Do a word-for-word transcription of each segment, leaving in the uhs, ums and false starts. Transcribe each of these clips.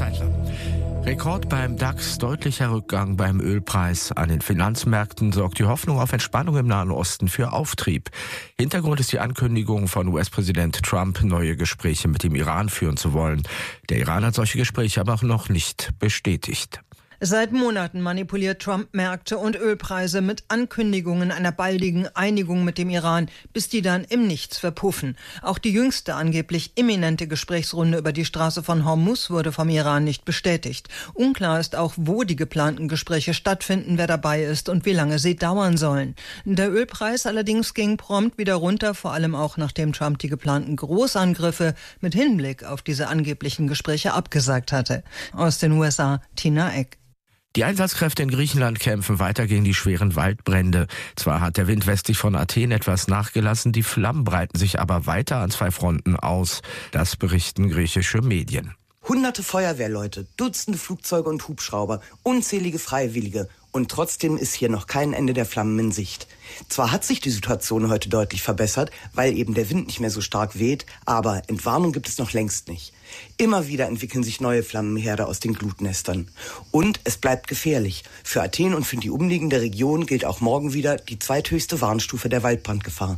Zeitler. Rekord beim DAX, deutlicher Rückgang beim Ölpreis. An den Finanzmärkten sorgt die Hoffnung auf Entspannung im Nahen Osten für Auftrieb. Hintergrund ist die Ankündigung von U S-Präsident Trump, neue Gespräche mit dem Iran führen zu wollen. Der Iran hat solche Gespräche aber auch noch nicht bestätigt. Seit Monaten manipuliert Trump Märkte und Ölpreise mit Ankündigungen einer baldigen Einigung mit dem Iran, bis die dann im Nichts verpuffen. Auch die jüngste angeblich imminente Gesprächsrunde über die Straße von Hormuz wurde vom Iran nicht bestätigt. Unklar ist auch, wo die geplanten Gespräche stattfinden, wer dabei ist und wie lange sie dauern sollen. Der Ölpreis allerdings ging prompt wieder runter, vor allem auch nachdem Trump die geplanten Großangriffe mit Hinblick auf diese angeblichen Gespräche abgesagt hatte. Aus den U S A, Tina Eck. Die Einsatzkräfte in Griechenland kämpfen weiter gegen die schweren Waldbrände. Zwar hat der Wind westlich von Athen etwas nachgelassen, die Flammen breiten sich aber weiter an zwei Fronten aus. Das berichten griechische Medien. Hunderte Feuerwehrleute, Dutzende Flugzeuge und Hubschrauber, unzählige Freiwillige. Und trotzdem ist hier noch kein Ende der Flammen in Sicht. Zwar hat sich die Situation heute deutlich verbessert, weil eben der Wind nicht mehr so stark weht, aber Entwarnung gibt es noch längst nicht. Immer wieder entwickeln sich neue Flammenherde aus den Glutnestern. Und es bleibt gefährlich. Für Athen und für die umliegende Region gilt auch morgen wieder die zweithöchste Warnstufe der Waldbrandgefahr.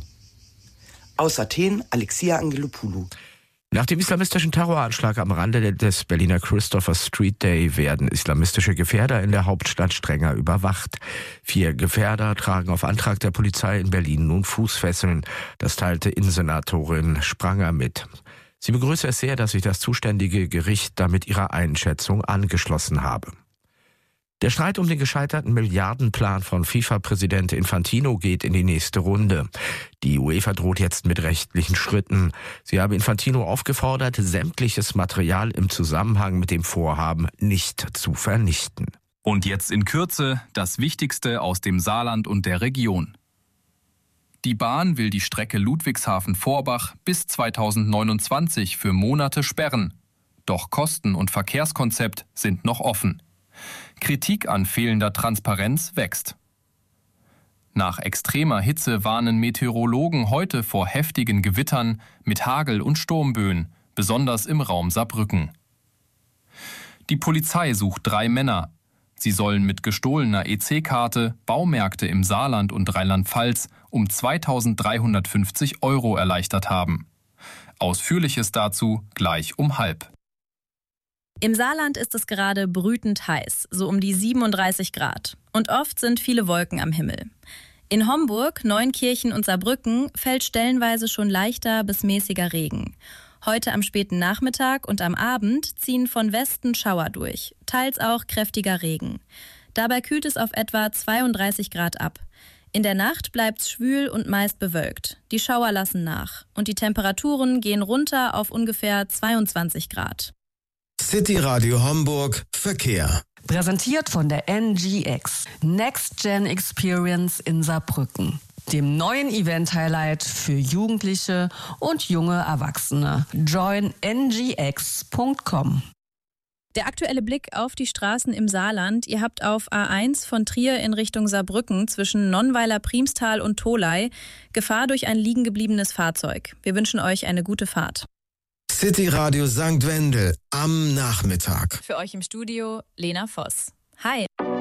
Aus Athen, Alexia Angelopoulou. Nach dem islamistischen Terroranschlag am Rande des Berliner Christopher Street Day werden islamistische Gefährder in der Hauptstadt strenger überwacht. Vier Gefährder tragen auf Antrag der Polizei in Berlin nun Fußfesseln. Das teilte Innensenatorin Spranger mit. Sie begrüße es sehr, dass sich das zuständige Gericht damit ihrer Einschätzung angeschlossen habe. Der Streit um den gescheiterten Milliardenplan von FIFA-Präsident Infantino geht in die nächste Runde. Die UEFA droht jetzt mit rechtlichen Schritten. Sie habe Infantino aufgefordert, sämtliches Material im Zusammenhang mit dem Vorhaben nicht zu vernichten. Und jetzt in Kürze das Wichtigste aus dem Saarland und der Region. Die Bahn will die Strecke Ludwigshafen-Vorbach bis zweitausendneunundzwanzig für Monate sperren. Doch Kosten und Verkehrskonzept sind noch offen. Kritik an fehlender Transparenz wächst. Nach extremer Hitze warnen Meteorologen heute vor heftigen Gewittern mit Hagel und Sturmböen, besonders im Raum Saarbrücken. Die Polizei sucht drei Männer. Sie sollen mit gestohlener E C-Karte Baumärkte im Saarland und Rheinland-Pfalz um zweitausenddreihundertfünfzig Euro erleichtert haben. Ausführliches dazu gleich um halb. Im Saarland ist es gerade brütend heiß, so um die siebenunddreißig Grad. Und oft sind viele Wolken am Himmel. In Homburg, Neunkirchen und Saarbrücken fällt stellenweise schon leichter bis mäßiger Regen. Heute am späten Nachmittag und am Abend ziehen von Westen Schauer durch, teils auch kräftiger Regen. Dabei kühlt es auf etwa zweiunddreißig Grad ab. In der Nacht bleibt's schwül und meist bewölkt. Die Schauer lassen nach und die Temperaturen gehen runter auf ungefähr zweiundzwanzig Grad. City Radio Homburg Verkehr. Präsentiert von der N G X, Next Gen Experience in Saarbrücken, dem neuen Event-Highlight für Jugendliche und junge Erwachsene. join n g x punkt com. Der aktuelle Blick auf die Straßen im Saarland. Ihr habt auf A eins von Trier in Richtung Saarbrücken zwischen Nonnweiler-Priemstal und Tholey Gefahr durch ein liegen gebliebenes Fahrzeug. Wir wünschen euch eine gute Fahrt. City Radio Sankt Wendel am Nachmittag. Für euch im Studio Lena Voss. Hi.